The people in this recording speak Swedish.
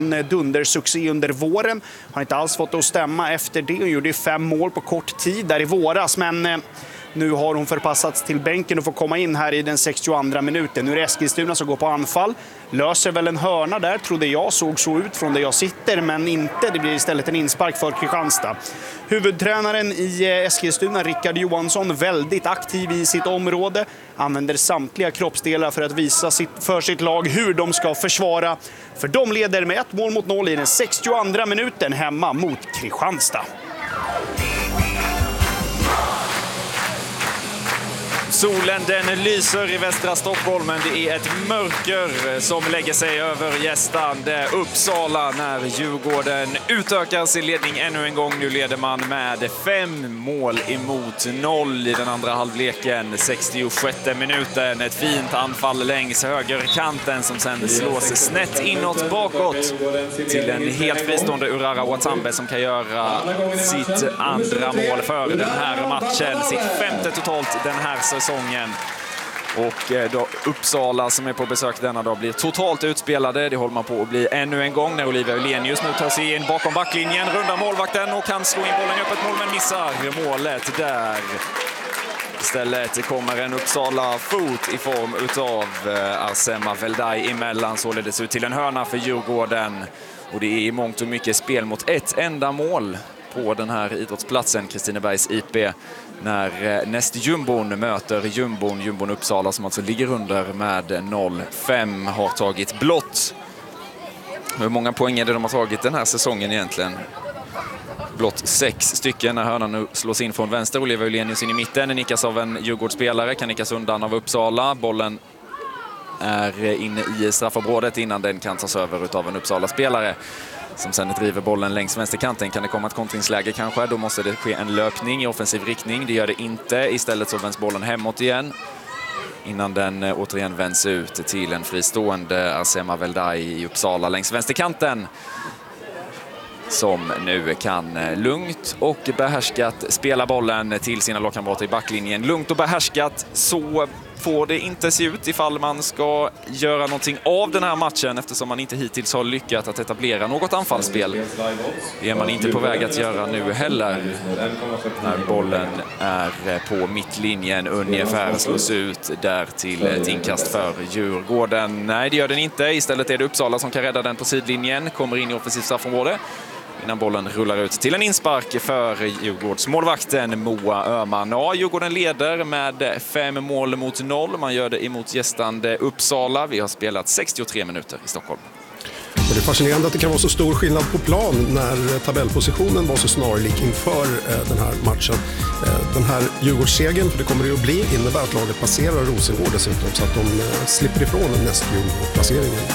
En dundersuccé under våren. Har inte alls fått att stämma efter det. Hon gjorde 5 mål på kort tid där i våras, men nu har hon förpassats till bänken och får komma in här i den 62:a minuten. Nu är det Eskilstuna som går på anfall. Löser väl en hörna där, trodde jag. Såg så ut från där jag sitter, men inte. Det blir istället en inspark för Kristianstad. Huvudtränaren i Eskilstuna, Rickard Johansson, väldigt aktiv i sitt område. Använder samtliga kroppsdelar för att visa för sitt lag hur de ska försvara. För de leder med 1-0 i den 62:a minuten hemma mot Kristianstad. Solen den lyser i västra Stockholm, men det är ett mörker som lägger sig över gästande Uppsala när Djurgården utökar sin ledning ännu en gång. Nu leder man med 5-0 i den andra halvleken, 66:e minuten. Ett fint anfall längs högerkanten som sen slås snett inåt bakåt till en helt fristående Urara Watambe som kan göra sitt andra mål för den här matchen, sitt 5:e totalt den här säsongen. Och då Uppsala som är på besök denna dag blir totalt utspelade. Det håller man på att bli ännu en gång när Olivia Ullenius nu tar sig in bakom backlinjen, rundar målvakten och kan slå in bollen i öppet mål, men missar målet där. Istället kommer en Uppsala-fot i form utav Arsema Veldai emellan, således ut till en hörna för Djurgården. Och det är i mångt och mycket spel mot ett enda mål på den här idrottsplatsen, Kristinebergs IP, när nästjumbon möter jumbon Uppsala som alltså ligger under med 0-5, har tagit blott. Hur många poäng är det de har tagit den här säsongen egentligen? Blott 6 stycken när hörnan nu slås in från vänster. Olivia Ullenius in i mitten, nickas av en Djurgårdsspelare, kan nickas undan av Uppsala. Bollen är inne i straffområdet innan den kan tas över av en Uppsala-spelare som sen driver bollen längs vänsterkanten. Kan det komma ett kontringsläge kanske? Då måste det ske en löpning i offensiv riktning. Det gör det inte. Istället så vänds bollen hemåt igen innan den återigen vänds ut till en fristående Arsema Veldai i Uppsala längs vänsterkanten, som nu kan lugnt och behärskat spela bollen till sina lagkamrater i backlinjen. Lugnt och behärskat, så får det inte se ut ifall man ska göra någonting av den här matchen, eftersom man inte hittills har lyckats att etablera något anfallsspel. Det är man inte på väg att göra nu heller, när bollen är på mittlinjen ungefär, slås ut där till ett inkast för Djurgården. Nej, det gör den inte. Istället är det Uppsala som kan rädda den på sidlinjen, kommer in i offensivt straffområde innan bollen rullar ut till en inspark för Djurgårdsmålvakten Moa Öhman. Ja, Djurgården leder med 5-0. Man gör det emot gästande Uppsala. Vi har spelat 63 minuter i Stockholm. Och det är fascinerande att det kan vara så stor skillnad på plan när tabellpositionen var så snarlik inför den här matchen. Den här Djurgårdssegern, för det kommer det att bli, innebär att laget passerar Rosengård dessutom, så att de slipper ifrån nästjumbo-placeringen.